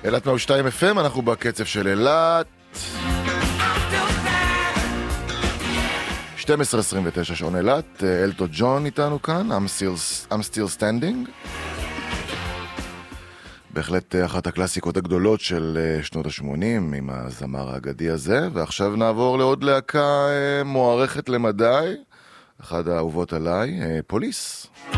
אילת 102 FM, אנחנו בקצב של אילת. 12:29 שעון אילת, אלטו ג'ון איתנו כאן, I'm still standing. בהחלט אחת הקלאסיקות הגדולות של שנות ה-80 עם הזמר האגדי הזה, ועכשיו נעבור לעוד להקה מוערכת למדי, אחת האהובות עליי, פוליס.